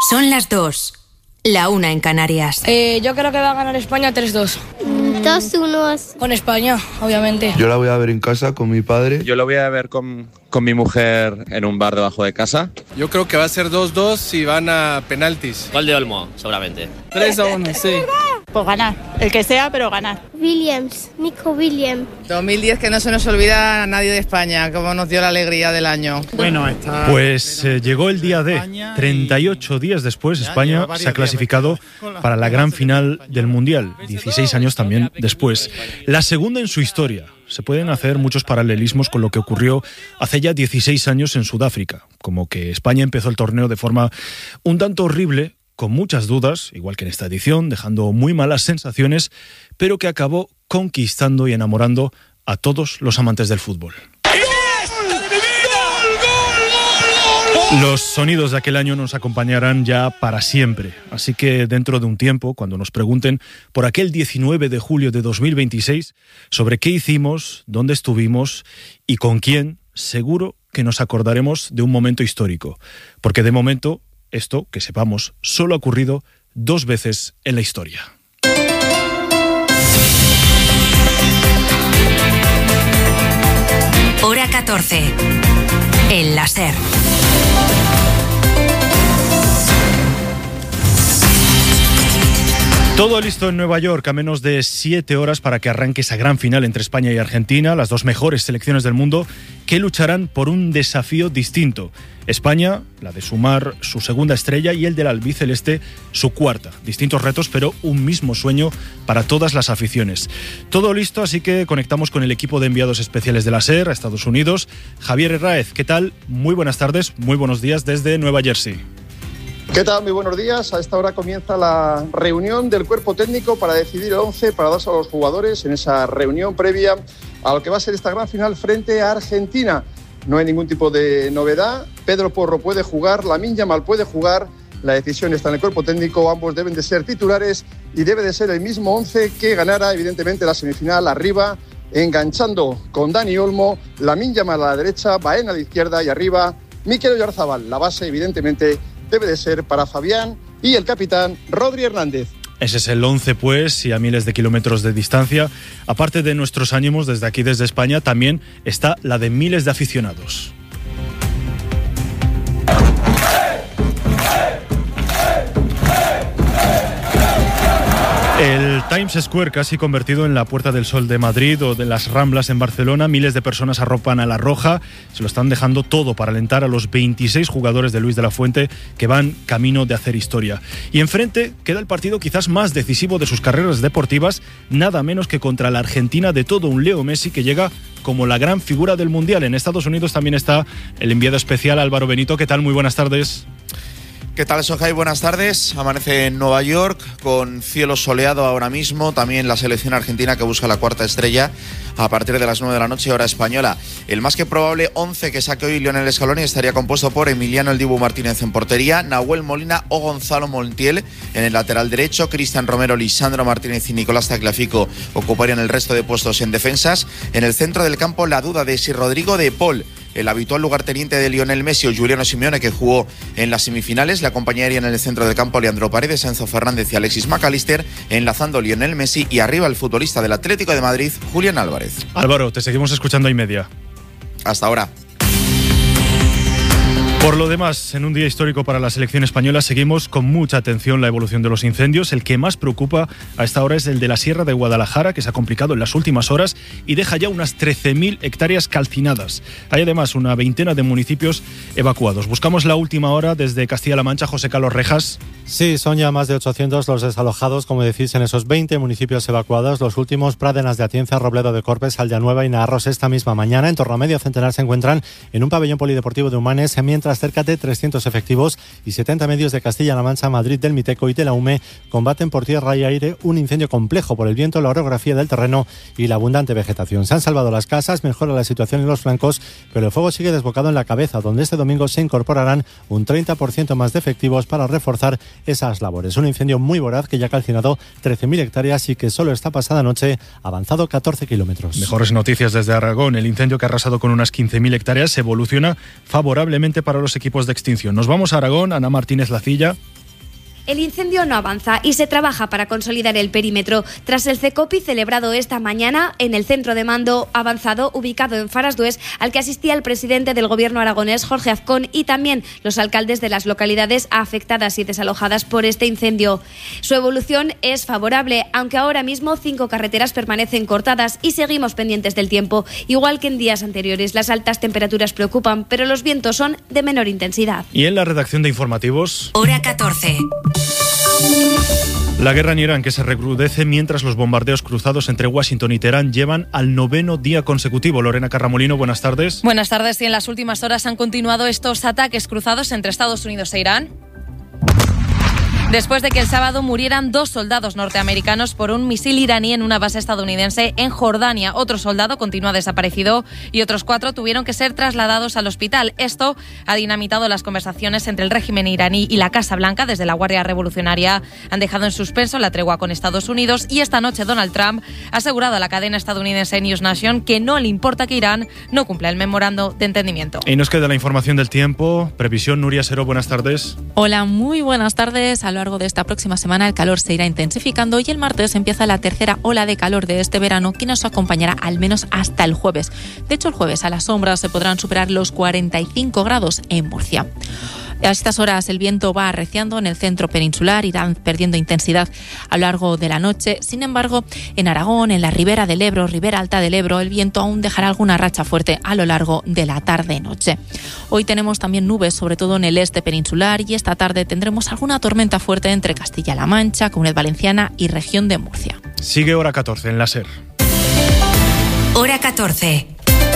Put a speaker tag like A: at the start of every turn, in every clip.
A: Son las 2, la 1 en Canarias.
B: Yo creo que va a ganar España 3-2.
C: 2-1.
B: Con España, obviamente.
D: Yo la voy a ver en casa con mi padre.
E: Yo la voy a ver con mi mujer en un bar debajo de casa.
F: Yo creo que va a ser 2-2 y van a penaltis.
G: Gol de Olmo, seguramente.
F: 3-1, sí.
H: Pues ganar, el que sea, pero ganar.
C: Nico Williams.
I: 2010, que no se nos olvida a nadie de España, como nos dio la alegría del año.
J: Bueno, pues llegó el día D. 38 días después, España se ha clasificado para la gran final del Mundial. 16 años también después. La segunda en su historia. Se pueden hacer muchos paralelismos con lo que ocurrió hace ya 16 años en Sudáfrica. Como que España empezó el torneo de forma un tanto horrible, con muchas dudas, igual que en esta edición, dejando muy malas sensaciones, pero que acabó conquistando y enamorando a todos los amantes del fútbol. Los sonidos de aquel año nos acompañarán ya para siempre, así que dentro de un tiempo, cuando nos pregunten por aquel 19 de julio de 2026, sobre qué hicimos, dónde estuvimos y con quién, seguro que nos acordaremos de un momento histórico, porque de momento esto, que sepamos, solo ha ocurrido 2 veces en la historia.
A: Hora 14. El láser.
J: Todo listo en Nueva York, a menos de 7 horas para que arranque esa gran final entre España y Argentina, las 2 mejores selecciones del mundo, que lucharán por un desafío distinto. España, la de sumar su segunda estrella, y el del albiceleste, su cuarta. Distintos retos, pero un mismo sueño para todas las aficiones. Todo listo, así que conectamos con el equipo de enviados especiales de la SER a Estados Unidos. Javier Herráez, ¿qué tal? Muy buenas tardes, muy buenos días desde Nueva Jersey.
K: ¿Qué tal? Muy buenos días. A esta hora comienza la reunión del cuerpo técnico para decidir el 11 para darse a los jugadores en esa reunión previa a lo que va a ser esta gran final frente a Argentina. No hay ningún tipo de novedad. Pedro Porro puede jugar, Lamine Yamal puede jugar. La decisión está en el cuerpo técnico. Ambos deben de ser titulares y debe de ser el mismo 11 que ganara evidentemente la semifinal arriba, enganchando con Dani Olmo, Lamine Yamal a la derecha, Baena a la izquierda y arriba Mikel Oyarzabal. La base evidentemente debe de ser para Fabián y el capitán Rodri Hernández.
J: Ese es el 11, pues, y a miles de kilómetros de distancia. Aparte de nuestros ánimos desde aquí, desde España, también está la de miles de aficionados. El Times Square, casi convertido en la Puerta del Sol de Madrid o de las Ramblas en Barcelona, miles de personas arropan a la Roja, se lo están dejando todo para alentar a los 26 jugadores de Luis de la Fuente que van camino de hacer historia. Y enfrente queda el partido quizás más decisivo de sus carreras deportivas, nada menos que contra la Argentina de todo un Leo Messi, que llega como la gran figura del Mundial. En Estados Unidos también está el enviado especial Álvaro Benito. ¿Qué tal? Muy buenas tardes.
L: ¿Qué tal, Sohai? Buenas tardes. Amanece en Nueva York con cielo soleado ahora mismo. También la selección argentina que busca la cuarta estrella a partir de las 9 de la noche, hora española. El más que probable 11 que saque hoy Lionel Scaloni estaría compuesto por Emiliano El Dibu Martínez en portería, Nahuel Molina o Gonzalo Montiel en el lateral derecho, Cristian Romero, Lisandro Martínez y Nicolás Tagliafico ocuparían el resto de puestos en defensas. En el centro del campo la duda de si Rodrigo de Paul, el habitual lugarteniente de Lionel Messi, o Giuliano Simeone, que jugó en las semifinales, le acompañarían en el centro del campo Leandro Paredes, Enzo Fernández y Alexis McAllister, enlazando Lionel Messi, y arriba el futbolista del Atlético de Madrid, Julián Álvarez.
J: Álvaro, te seguimos escuchando a y media.
L: Hasta ahora.
J: Por lo demás, en un día histórico para la selección española, seguimos con mucha atención la evolución de los incendios. El que más preocupa a esta hora es el de la Sierra de Guadalajara, que se ha complicado en las últimas horas y deja ya unas 13.000 hectáreas calcinadas. Hay además una veintena de municipios evacuados. Buscamos la última hora desde Castilla-La Mancha. José Carlos Rejas.
M: Sí, son ya más de 800 los desalojados, como decís, en esos 20 municipios evacuados. Los últimos: Pradenas de Atienza, Robledo de Corpes, Aldeanueva y Naarros. Esta misma mañana, en torno a medio centenar se encuentran en un pabellón polideportivo de Humanes, mientras cerca de 300 efectivos y 70 medios de Castilla-La Mancha, Madrid, del Miteco y de la UME combaten por tierra y aire un incendio complejo por el viento, la orografía del terreno y la abundante vegetación. Se han salvado las casas, mejora la situación en los flancos, pero el fuego sigue desbocado en la cabeza, donde este domingo se incorporarán un 30% más de efectivos para reforzar esas labores. Un incendio muy voraz que ya ha calcinado 13.000 hectáreas y que solo esta pasada noche ha avanzado 14 kilómetros.
J: Mejores noticias desde Aragón. El incendio, que ha arrasado con unas 15.000 hectáreas, evoluciona favorablemente para para los equipos de extinción. Nos vamos a Aragón, Ana Martínez Lacilla.
G: El incendio no avanza y se trabaja para consolidar el perímetro. Tras el CECOPI celebrado esta mañana en el centro de mando avanzado ubicado en Farasdués, al que asistía el presidente del gobierno aragonés, Jorge Azcón, y también los alcaldes de las localidades afectadas y desalojadas por este incendio. Su evolución es favorable, aunque ahora mismo 5 carreteras permanecen cortadas y seguimos pendientes del tiempo. Igual que en días anteriores, las altas temperaturas preocupan, pero los vientos son de menor intensidad.
J: Y en la redacción de informativos...
A: Hora 14.
J: La guerra en Irán, que se recrudece mientras los bombardeos cruzados entre Washington y Teherán llevan al 9º día consecutivo. Lorena Carramolino, buenas tardes.
N: Buenas tardes. Y en las últimas horas han continuado estos ataques cruzados entre Estados Unidos e Irán, después de que el sábado murieran 2 soldados norteamericanos por un misil iraní en una base estadounidense en Jordania. Otro soldado continúa desaparecido y otros 4 tuvieron que ser trasladados al hospital. Esto ha dinamitado las conversaciones entre el régimen iraní y la Casa Blanca. Desde la Guardia Revolucionaria han dejado en suspenso la tregua con Estados Unidos, y esta noche Donald Trump ha asegurado a la cadena estadounidense News Nation que no le importa que Irán no cumpla el memorando de entendimiento.
J: Y nos queda la información del tiempo. Previsión, Nuria Seró, buenas tardes.
O: Hola, muy buenas tardes. A lo largo de esta próxima semana el calor se irá intensificando y el martes empieza la tercera ola de calor de este verano, que nos acompañará al menos hasta el jueves. De hecho, el jueves a la sombra se podrán superar los 45 grados en Murcia. A estas horas el viento va arreciando en el centro peninsular, irán perdiendo intensidad a lo largo de la noche. Sin embargo, en Aragón, en la ribera del Ebro, ribera alta del Ebro, el viento aún dejará alguna racha fuerte a lo largo de la tarde-noche. Hoy tenemos también nubes, sobre todo en el este peninsular, y esta tarde tendremos alguna tormenta fuerte entre Castilla-La Mancha, Comunidad Valenciana y región de Murcia.
J: Sigue Hora 14 en la SER.
A: Hora 14.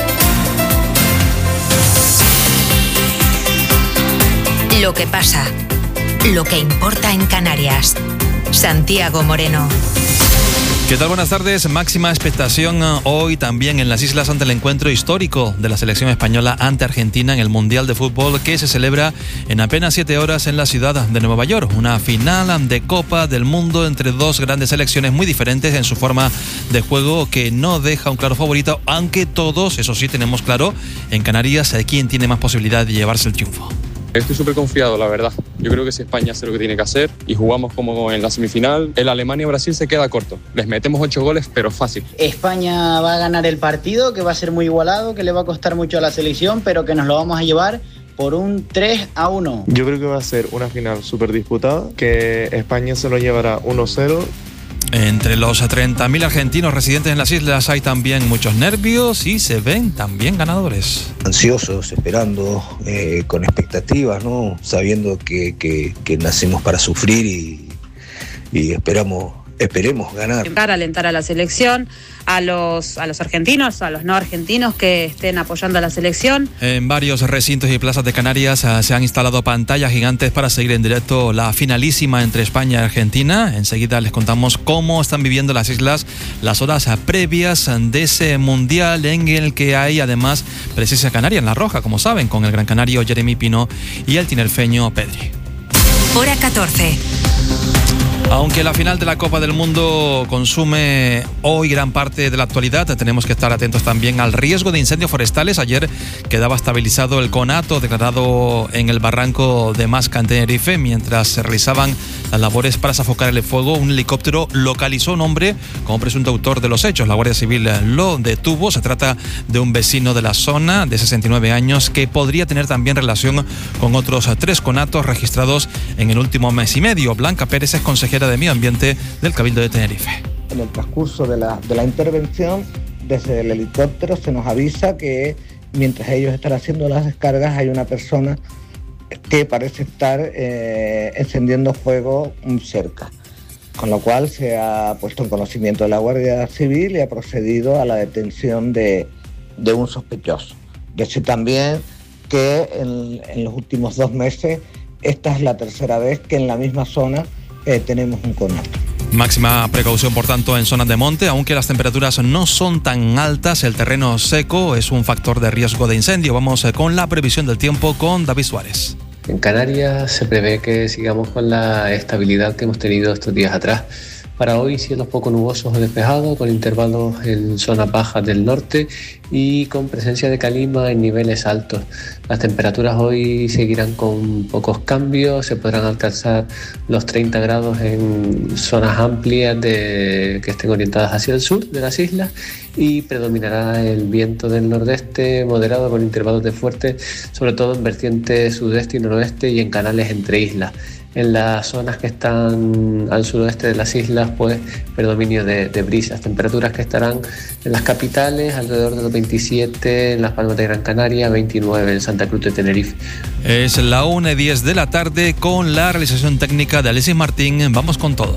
A: Lo que pasa, lo que importa en Canarias. Santiago Moreno.
P: ¿Qué tal? Buenas tardes. Máxima expectación hoy también en las islas ante el encuentro histórico de la selección española ante Argentina en el Mundial de Fútbol, que se celebra en apenas 7 horas en la ciudad de Nueva York. Una final de Copa del Mundo entre 2 grandes selecciones muy diferentes en su forma de juego, que no deja un claro favorito, aunque todos, eso sí, tenemos claro en Canarias quién tiene más posibilidad de llevarse el triunfo.
Q: Estoy súper confiado, la verdad. Yo creo que si España hace lo que tiene que hacer y jugamos como en la semifinal, el Alemania-Brasil se queda corto. Les metemos 8 goles, pero fácil.
R: España va a ganar el partido, que va a ser muy igualado, que le va a costar mucho a la selección, pero que nos lo vamos a llevar por un 3-1.
S: Yo creo que va a ser una final súper disputada, que España se lo llevará 1-0.
P: Entre los 30.000 argentinos residentes en las islas hay también muchos nervios y se ven también ganadores.
T: Ansiosos, esperando, con expectativas, ¿no? Sabiendo que nacimos para sufrir y esperemos ganar.
U: Alentar a la selección, a los argentinos, a los no argentinos que estén apoyando a la selección.
P: En varios recintos y plazas de Canarias se han instalado pantallas gigantes para seguir en directo la finalísima entre España y Argentina. Enseguida les contamos cómo están viviendo las islas las horas previas de ese mundial, en el que hay además presencia canaria en La Roja, como saben, con el gran canario Jeremy Pino y el tinerfeño Pedri.
A: Hora 14.
P: Aunque la final de la Copa del Mundo consume hoy gran parte de la actualidad, tenemos que estar atentos también al riesgo de incendios forestales. Ayer quedaba estabilizado el conato declarado en el barranco de Masca, en Tenerife. Mientras se realizaban las labores para sofocar el fuego, un helicóptero localizó a un hombre como presunto autor de los hechos. La Guardia Civil lo detuvo. Se trata de un vecino de la zona de 69 años que podría tener también relación con otros 3 conatos registrados en el último mes y medio. Blanca Pérez es consejera de Medio Ambiente del Cabildo de Tenerife.
V: En el transcurso de la intervención, desde el helicóptero se nos avisa que mientras ellos están haciendo las descargas hay una persona que parece estar encendiendo fuego cerca, con lo cual se ha puesto en conocimiento de la Guardia Civil y ha procedido a la detención de un sospechoso. Decir también que en los últimos 2 meses esta es la tercera vez que en la misma zona tenemos un conato.
P: Máxima precaución, por tanto, en zonas de monte. Aunque las temperaturas no son tan altas, el terreno seco es un factor de riesgo de incendio. Vamos con la previsión del tiempo con David Suárez.
W: En Canarias se prevé que sigamos con la estabilidad que hemos tenido estos días atrás. Para hoy, cielos poco nubosos o despejados, con intervalos en zonas bajas del norte y con presencia de calima en niveles altos. Las temperaturas hoy seguirán con pocos cambios, se podrán alcanzar los 30 grados en zonas amplias que estén orientadas hacia el sur de las islas, y predominará el viento del nordeste moderado con intervalos de fuerte, sobre todo en vertientes sudeste y noroeste y en canales entre islas. En las zonas que están al suroeste de las islas, pues predominio de brisas, temperaturas que estarán en las capitales alrededor de los 27, en Las Palmas de Gran Canaria, 29 en Santa Cruz de Tenerife.
P: Es la 1:10 de la tarde con la realización técnica de Alexis Martín. Vamos con todo.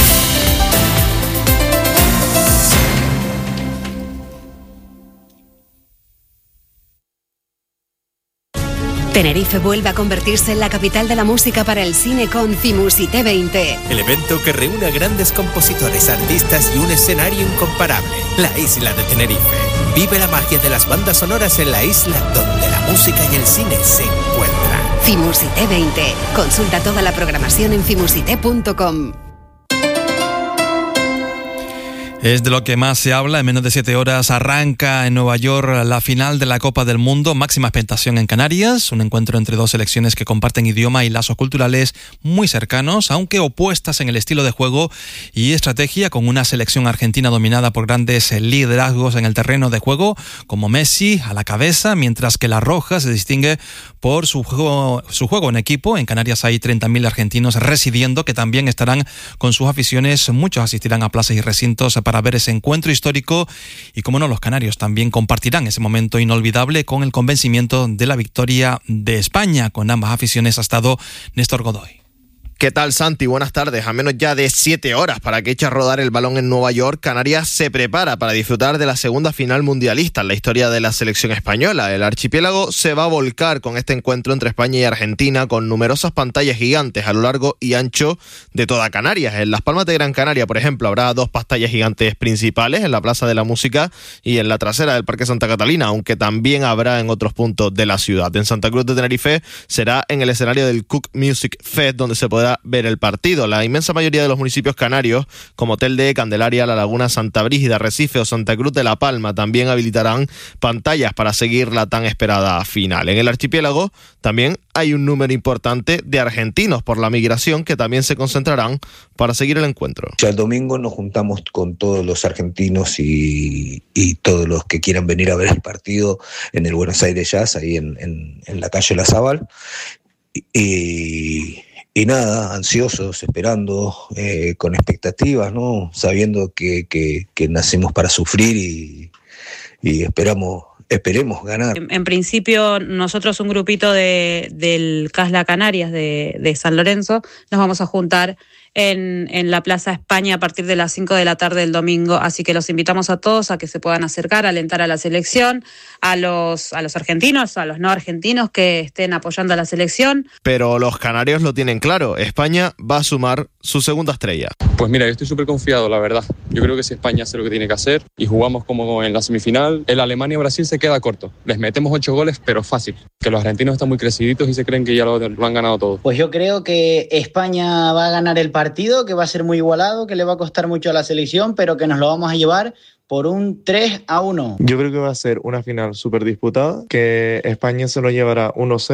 B: Tenerife vuelve a convertirse en la capital de la música para el cine con Cimusité 20.
D: El evento que reúne a grandes compositores, artistas y un escenario incomparable. La isla de Tenerife. Vive la magia de las bandas sonoras en la isla donde la música y el cine se encuentran.
B: Cimusité 20. Consulta toda la programación en cimusité.com.
P: Es de lo que más se habla. En menos de 7 horas arranca en Nueva York la final de la Copa del Mundo. Máxima expectación en Canarias. Un encuentro entre dos selecciones que comparten idioma y lazos culturales muy cercanos, aunque opuestas en el estilo de juego y estrategia, con una selección argentina dominada por grandes liderazgos en el terreno de juego, como Messi a la cabeza, mientras que la Roja se distingue por su juego en equipo. En Canarias hay 30.000 argentinos residiendo, que también estarán con sus aficiones. Muchos asistirán a plazas y recintos para ver ese encuentro histórico, y como no, los canarios también compartirán ese momento inolvidable con el convencimiento de la victoria de España. Con ambas aficiones ha estado Néstor Godoy.
E: ¿Qué tal, Santi? Buenas tardes. A menos ya de 7 horas para que eche a rodar el balón en Nueva York, Canarias se prepara para disfrutar de la segunda final mundialista en la historia de la selección española. El archipiélago se va a volcar con este encuentro entre España y Argentina, con numerosas pantallas gigantes a lo largo y ancho de toda Canarias. En Las Palmas de Gran Canaria, por ejemplo, habrá 2 pantallas gigantes principales, en la Plaza de la Música y en la trasera del Parque Santa Catalina, aunque también habrá en otros puntos de la ciudad. En Santa Cruz de Tenerife será en el escenario del Cook Music Fest donde se podrá ver el partido. La inmensa mayoría de los municipios canarios, como Telde, Candelaria, La Laguna, Santa Brígida, Arrecife o Santa Cruz de la Palma, también habilitarán pantallas para seguir la tan esperada final. En el archipiélago también hay un número importante de argentinos por la migración que también se concentrarán para seguir el encuentro.
T: Ya el domingo nos juntamos con todos los argentinos y todos los que quieran venir a ver el partido en el Buenos Aires Jazz, ahí en la calle La Zabal. Y nada, ansiosos, esperando, con expectativas, ¿no? Sabiendo que nacimos para sufrir y esperemos ganar.
U: En principio, nosotros, un grupito del Casla Canarias de San Lorenzo, nos vamos a juntar en la Plaza España a partir de las 5 de la tarde del domingo, así que los invitamos a todos a que se puedan acercar, a alentar a la selección, a los argentinos, a los no argentinos que estén apoyando a la selección.
E: Pero los canarios lo tienen claro, España va a sumar su segunda estrella.
Q: Pues mira, yo estoy súper confiado, la verdad. Yo creo que si España hace lo que tiene que hacer y jugamos como en la semifinal, el Alemania-Brasil se queda corto. Les metemos 8 goles, pero fácil. Que los argentinos están muy creciditos y se creen que ya lo han ganado todo.
R: Pues yo creo que España va a ganar el partido, que va a ser muy igualado, que le va a costar mucho a la selección, pero que nos lo vamos a llevar por un 3-1.
S: Yo creo que va a ser una final súper disputada, que España se lo llevará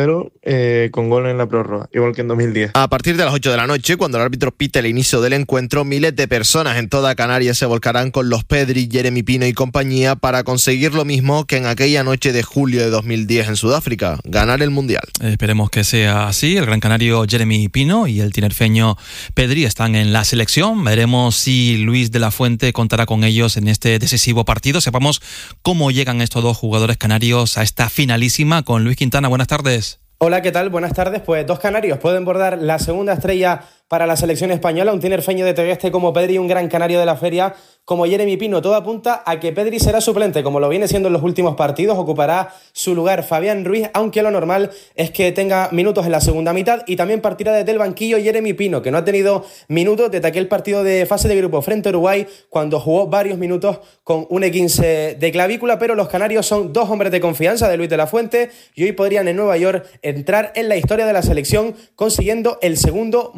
S: 1-0 con gol en la prórroga, igual que en 2010.
E: A partir de las 8 de la noche, cuando el árbitro pite el inicio del encuentro, miles de personas en toda Canarias se volcarán con los Pedri, Jeremy Pino y compañía para conseguir lo mismo que en aquella noche de julio de 2010 en Sudáfrica, ganar el Mundial.
P: Esperemos que sea así. El gran canario Jeremy Pino y el tinerfeño Pedri están en la selección. Veremos si Luis de la Fuente contará con ellos en este decisivo partido. Sepamos cómo llegan estos dos jugadores canarios a esta finalísima. Con Luis Quintana, buenas tardes.
X: Hola, ¿qué tal? Buenas tardes. Pues 2 canarios pueden bordar la segunda estrella para la selección española, un tinerfeño de Tegueste como Pedri y un gran canario de la feria como Jeremy Pino. Todo apunta a que Pedri será suplente, como lo viene siendo en los últimos partidos. Ocupará su lugar Fabián Ruiz, aunque lo normal es que tenga minutos en la segunda mitad, y también partirá desde el banquillo Jeremy Pino, que no ha tenido minutos desde aquel partido de fase de grupo frente a Uruguay, cuando jugó varios minutos con un E15 de clavícula. Pero los canarios son 2 hombres de confianza de Luis de la Fuente y hoy podrían en Nueva York entrar en la historia de la selección consiguiendo el segundo mundial.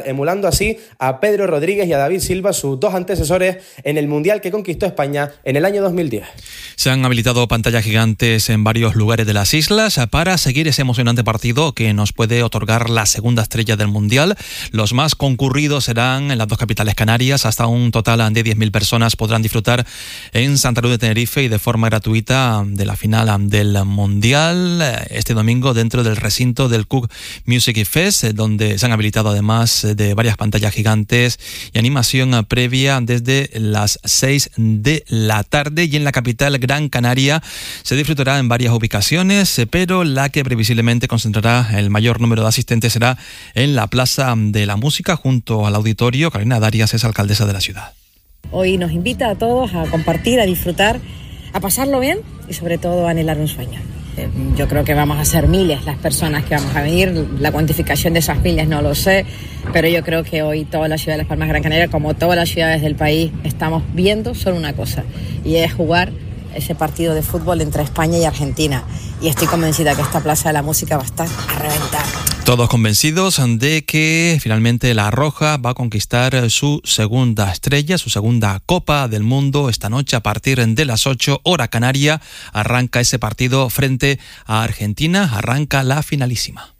X: Mundial, emulando así a Pedro Rodríguez y a David Silva, sus dos antecesores en el Mundial que conquistó España en el año 2010.
P: Se han habilitado pantallas gigantes en varios lugares de las islas para seguir ese emocionante partido que nos puede otorgar la segunda estrella del Mundial. Los más concurridos serán en las dos capitales canarias. Hasta un total de 10.000 personas podrán disfrutar en Santa Cruz de Tenerife y de forma gratuita de la final del Mundial este domingo dentro del recinto del Cook Music Fest, donde se han habilitado además de varias pantallas gigantes y animación previa desde las 6 de la tarde. Y en la capital Gran Canaria se disfrutará en varias ubicaciones, pero la que previsiblemente concentrará el mayor número de asistentes será en la Plaza de la Música junto al auditorio. Carolina Darias es alcaldesa de la ciudad.
C: Hoy nos invita a todos a compartir, a disfrutar, a pasarlo bien y sobre todo a anhelar un sueño. Yo creo que vamos a ser miles las personas que vamos a venir. La cuantificación de esas miles no lo sé, pero yo creo que hoy toda la ciudad de Las Palmas Gran Canaria, como todas las ciudades del país, estamos viendo solo una cosa, y es jugar ese partido de fútbol entre España y Argentina. Y estoy convencida que esta Plaza de la Música va a estar a reventar.
P: Todos convencidos de que finalmente la Roja va a conquistar su segunda estrella, su segunda Copa del Mundo. Esta noche a partir de las 8 hora canaria arranca ese partido frente a Argentina, arranca la finalísima.